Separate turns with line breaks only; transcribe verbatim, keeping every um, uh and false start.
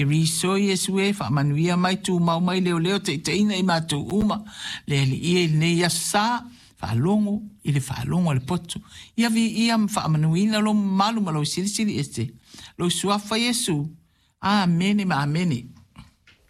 Ke riso Yesu e wha manuia mai tu mau mai leo leo te te ina i mātou uma. Le li ia il nei asa wha longo i le wha longo le poto. Ia vi ia wha manuina lo malu malo sili sili este. Lo suafa Yesu. Amene ma amene.